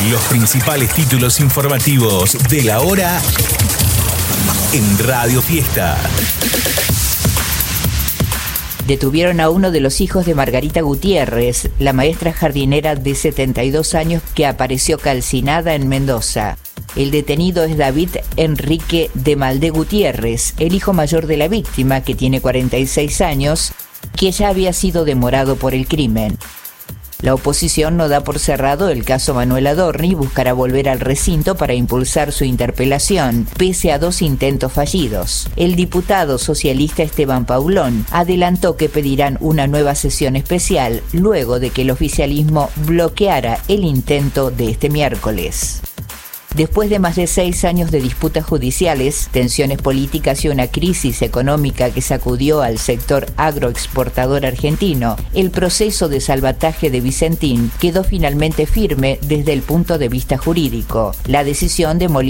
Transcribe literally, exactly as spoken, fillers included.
Los principales títulos informativos de la hora en Radio Fiesta. Detuvieron a uno de los hijos de Margarita Gutiérrez, la maestra jardinera de setenta y dos años que apareció calcinada en Mendoza. El detenido es David Enrique de Maldé Gutiérrez, el hijo mayor de la víctima, que tiene cuarenta y seis años, que ya había sido demorado por el crimen. La oposición no da por cerrado el caso Manuel Adorni y buscará volver al recinto para impulsar su interpelación, pese a dos intentos fallidos. El diputado socialista Esteban Paulón adelantó que pedirán una nueva sesión especial luego de que el oficialismo bloqueara el intento de este miércoles. Después de más de seis años de disputas judiciales, tensiones políticas y una crisis económica que sacudió al sector agroexportador argentino, el proceso de salvataje de Vicentín quedó finalmente firme desde el punto de vista jurídico. La decisión de Molina